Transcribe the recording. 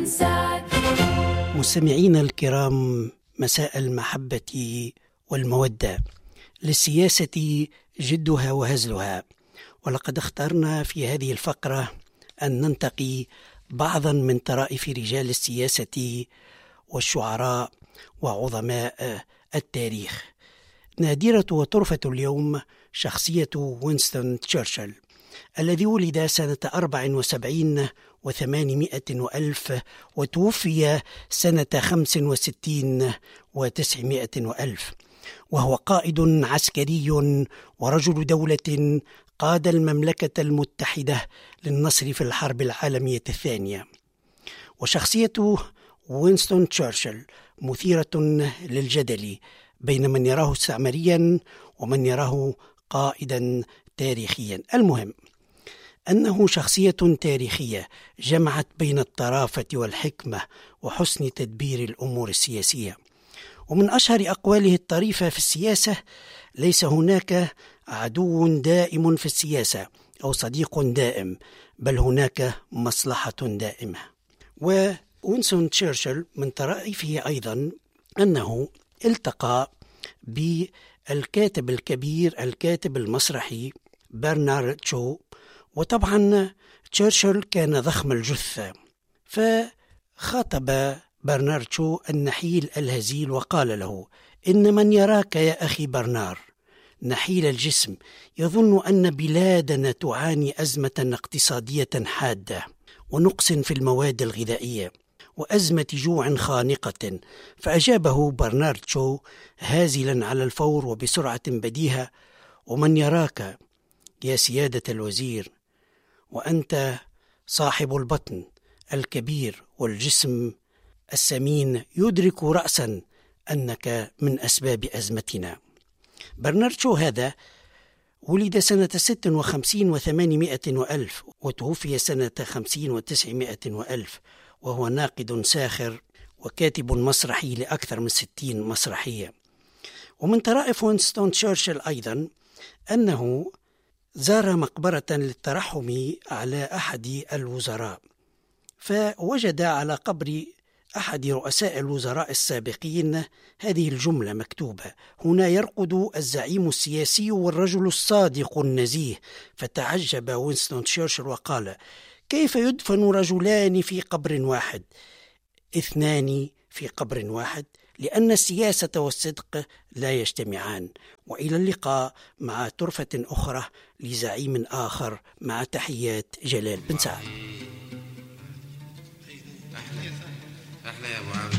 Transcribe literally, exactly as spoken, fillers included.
بن سعد. مستمعينا الكرام، مساء المحبة والمودة. للسياسة جدها وهزلها، ولقد اخترنا في هذه الفقرة أن ننتقي بعضا من طرائف رجال السياسة والشعراء وعظماء التاريخ. نادرة وطرفة اليوم شخصية وينستون تشرشل، الذي ولد سنة أربع وسبعين وثمانمائة وألف وتوفي سنة خمس وستين وتسعمائة وألف، وهو قائد عسكري ورجل دولة قاد المملكة المتحدة للنصر في الحرب العالمية الثانية. وشخصية وينستون تشرشل مثيرة للجدل بين من يراه استعماريا ومن يراه قائدا تاريخيا. المهم أنه شخصية تاريخية جمعت بين الطرافة والحكمة وحسن تدبير الأمور السياسية. ومن أشهر أقواله الطريفة في السياسة: ليس هناك عدو دائم في السياسة أو صديق دائم، بل هناك مصلحة دائمة. ووينستون تشرشل من طرائفه أيضا أنه التقى بالكاتب الكبير الكاتب المسرحي برنارد شو. وطبعا تشرشل كان ضخم الجثة، فخاطب برنارد شو النحيل الهزيل وقال له: إن من يراك يا أخي برنار نحيل الجسم يظن أن بلادنا تعاني أزمة اقتصادية حادة ونقص في المواد الغذائية وأزمة جوع خانقة. فأجابه برنارد شو هازلا على الفور وبسرعة بديهة: ومن يراك يا سيادة الوزير وأنت صاحب البطن الكبير والجسم السمين يدرك رأسا أنك من أسباب أزمتنا. برنارد شو هذا ولد سنة ست وخمسين وثمانمائة وألف وتوفي سنة خمسين وتسعمائة وألف، وهو ناقد ساخر وكاتب مسرحي لأكثر من ستين مسرحية. ومن طرائف وينستون تشرشل أيضا أنه زار مقبرة للترحم على أحد الوزراء، فوجد على قبر أحد رؤساء الوزراء السابقين هذه الجملة مكتوبة: هنا يرقد الزعيم السياسي والرجل الصادق النزيه. فتعجب وينستون تشرشل وقال: كيف يدفن رجلان في قبر واحد؟ اثنان في قبر واحد، لأن السياسة والصدق لا يجتمعان. وإلى اللقاء مع طرفة أخرى لزعيم آخر، مع تحيات جلال بن سعد. أحلى يا أبو عبد.